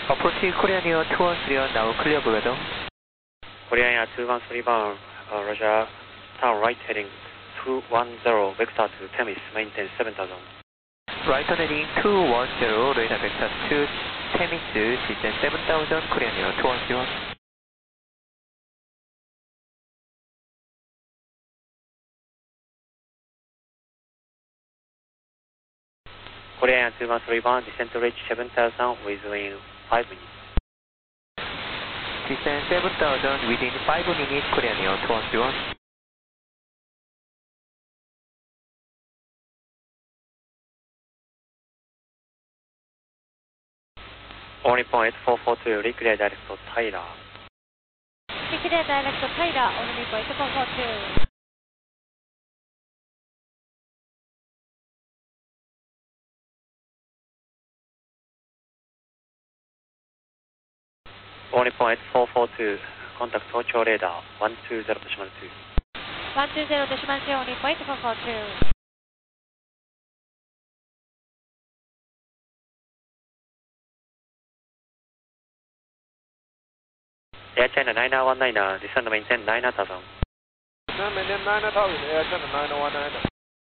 Approach Korean Air 213 now clear weather. Korean Air 213 bound, Roger, turn right heading 210, vector to Temis, maintain 7000. Right on heading 210, radar vector to Temis, descend 7000, Korean Air 213. Korean Air 213 bound, descend to reach 7000 within 5 minutes. Descend 7000 within 5 minutes, Korean Air 213. Only point 442, reclear direct to Tyler. Reclear direct to Tyler, only point 442. Only point 442, contact Tokyo radar 120.2. 120.2, only point 442. Air China 9019, descend maintain 9000. Maintain 9000, Air China 9019.